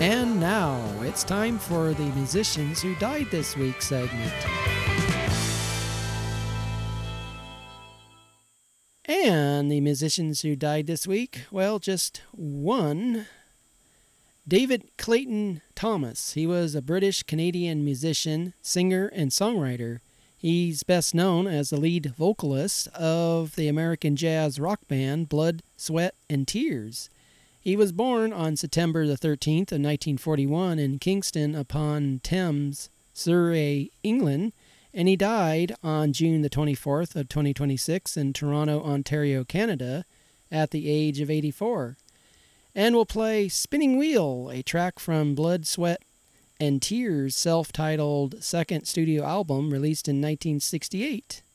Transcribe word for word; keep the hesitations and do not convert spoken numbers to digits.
And now it's time for the Musicians Who Died This Week segment. And the musicians who died this week, well, just one. David Clayton Thomas. He was a British-Canadian musician, singer, and songwriter. He's best known as the lead vocalist of the American jazz rock band Blood, Sweat, and Tears. He was born on September the thirteenth of nineteen forty-one in Kingston upon Thames, Surrey, England, and he died on June the twenty-fourth of twenty twenty-six in Toronto, Ontario, Canada, at the age of eighty-four. And we'll play Spinning Wheel, a track from Blood, Sweat, and Tears' self-titled second studio album released in nineteen sixty-eight.